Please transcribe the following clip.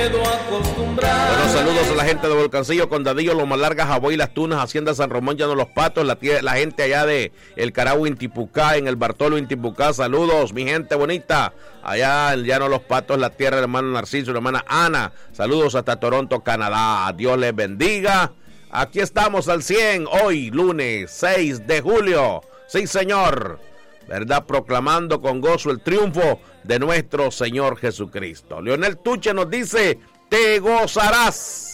Bueno, saludos a la gente de Volcancillo, Condadillo, Loma Larga, Javoy, Las Tunas, Hacienda San Román, Llano Los Patos, la gente allá de El Carahue, Intipucá, en el Bartolo, Intipucá. Saludos, mi gente bonita, allá en Llano Los Patos, la tierra del hermano Narciso, la hermana Ana. Saludos hasta Toronto, Canadá. Dios les bendiga. Aquí estamos al 100, hoy, lunes 6 de julio. Sí, señor. ¿Verdad? Proclamando con gozo el triunfo de nuestro Señor Jesucristo. Leonel Tuche nos dice, te gozarás.